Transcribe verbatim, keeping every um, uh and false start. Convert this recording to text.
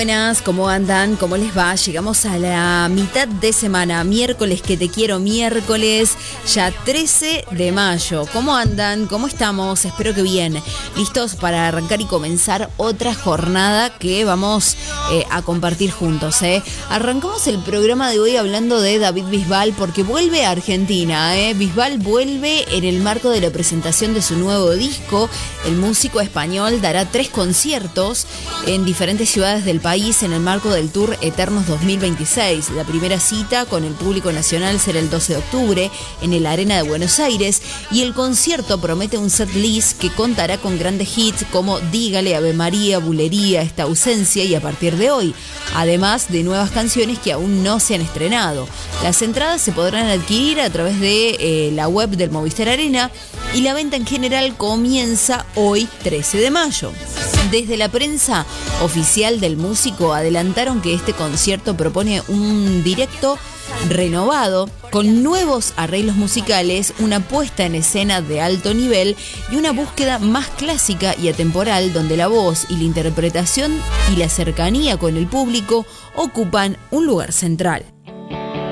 buenas, ¿cómo andan? ¿Cómo les va? Llegamos a la mitad de semana, miércoles que te quiero, miércoles, ya trece de mayo. ¿Cómo andan? ¿Cómo estamos? Espero que bien. ¿Listos para arrancar y comenzar otra jornada que vamos eh, a compartir juntos? ¿eh? Arrancamos el programa de hoy hablando de David Bisbal porque vuelve a Argentina. ¿eh? Bisbal vuelve en el marco de la presentación de su nuevo disco. El músico español dará tres conciertos en diferentes ciudades del país en el marco del Tour Eternos dos mil veintiséis. La primera cita con el público nacional será el doce de octubre en el Arena de Buenos Aires y el concierto promete un set list que contará con grandes hits como Dígale, Ave María, Bulería, Esta Ausencia y A Partir de Hoy, además de nuevas canciones que aún no se han estrenado. Las entradas se podrán adquirir a través de eh, la web del Movistar Arena y la venta en general comienza hoy, trece de mayo. Desde la prensa oficial del músico adelantaron que este concierto propone un directo renovado con nuevos arreglos musicales, una puesta en escena de alto nivel y una búsqueda más clásica y atemporal donde la voz y la interpretación y la cercanía con el público ocupan un lugar central.